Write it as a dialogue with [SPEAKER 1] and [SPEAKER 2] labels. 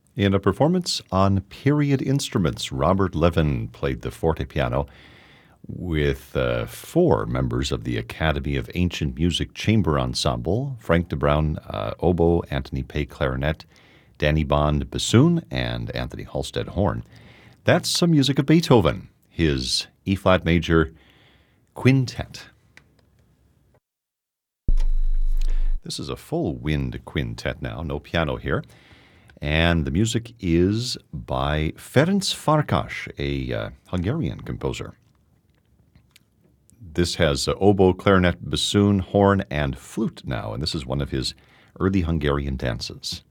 [SPEAKER 1] In a performance on period instruments, Robert Levin played the fortepiano with four members of the Academy of Ancient Music Chamber Ensemble: Frank de Bruin, oboe; Anthony Pay, clarinet; Danny Bond, bassoon; and Anthony Halstead, horn. That's some music of Beethoven, his E-flat major quintet. This is a full wind quintet now, no piano here. And the music is by Ferenc Farkas, a Hungarian composer. This has oboe, clarinet, bassoon, horn, and flute now, and this is one of his early Hungarian dances.